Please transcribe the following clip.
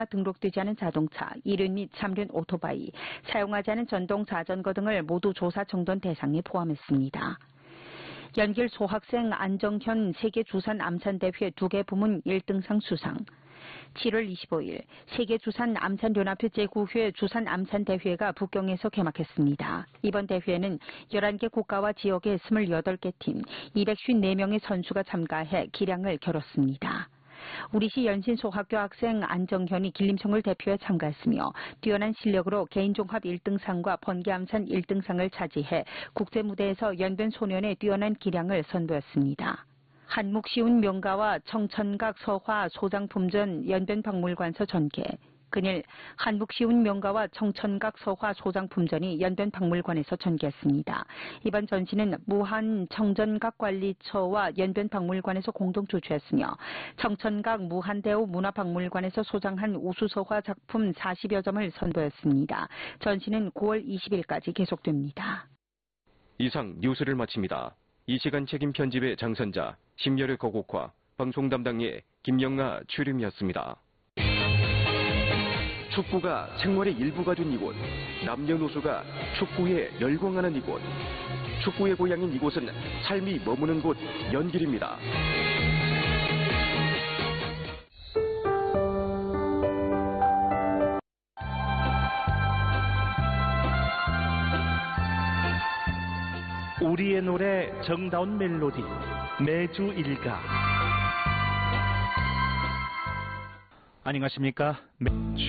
등록되지 않은 자동차, 이륜 및 삼륜 오토바이, 사용하지 않은 전동 자전거 등을 모두 조사 정돈 대상에 포함했습니다. 연길 소학생 안정현 세계주산암산대회 2개 부문 1등상 수상. 7월 25일 세계주산암산연합회 제9회 주산암산대회가 북경에서 개막했습니다. 이번 대회는 11개 국가와 지역의 28개 팀, 254명의 선수가 참가해 기량을 겨뤘습니다. 우리시 연신소학교 학생 안정현이 길림청을 대표해 참가했으며 뛰어난 실력으로 개인종합 1등상과 번개암산 1등상을 차지해 국제무대에서 연변 소년의 뛰어난 기량을 선보였습니다. 한묵시운 명가와 청천각 서화 소장품전 연변박물관서 전개. 그날 한묵시운 명가와 청천각 서화 소장품전이 연변박물관에서 전개했습니다. 이번 전시는 무한 청전각관리처와 연변박물관에서 공동 주최했으며 청천각 무한대우 문화박물관에서 소장한 우수서화 작품 40여 점을 선보였습니다. 전시는 9월 20일까지 계속됩니다. 이상 뉴스를 마칩니다. 이 시간 책임 편집의 장선자, 심열의 거곡화, 방송 담당의 김영아 출임이었습니다. 축구가 생활의 일부가 된 이곳, 남녀노소가 축구에 열광하는 이곳, 축구의 고향인 이곳은 삶이 머무는 곳 연길입니다. 우리의 노래 정다운 멜로디 매주 일가. 안녕하십니까.